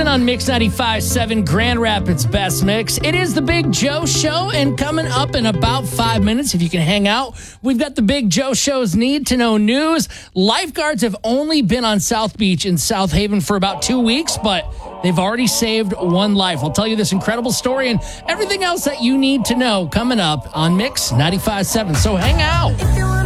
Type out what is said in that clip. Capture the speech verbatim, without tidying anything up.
ten on Mix ninety-five point seven, Grand Rapids Best Mix. It is the Big Joe Show, and coming up in about five minutes, if you can hang out, we've got the Big Joe Show's Need to Know News. Lifeguards have only been on South Beach in South Haven for about two weeks, but they've already saved one life. I'll tell you this incredible story and everything else that you need to know coming up on Mix ninety-five point seven. So hang out.